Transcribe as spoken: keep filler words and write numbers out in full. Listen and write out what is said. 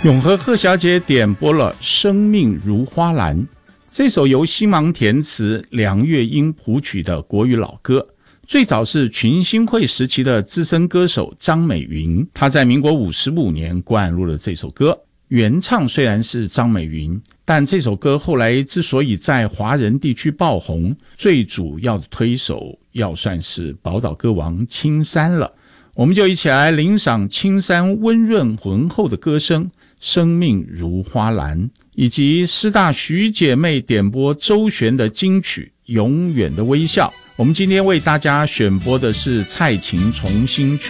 永和贺小姐点播了《生命如花篮》，这首由星芒填词、梁月英谱曲的国语老歌，最早是群星会时期的资深歌手张美云，她在民国五十五年灌录了这首歌。原唱虽然是张美云，但这首歌后来之所以在华人地区爆红，最主要的推手要算是宝岛歌王青山了。我们就一起来领赏青山温润浑厚的歌声《生命如花篮》，以及师大徐姐妹点播周璇的金曲《永远的微笑》。我们今天为大家选播的是蔡琴重新曲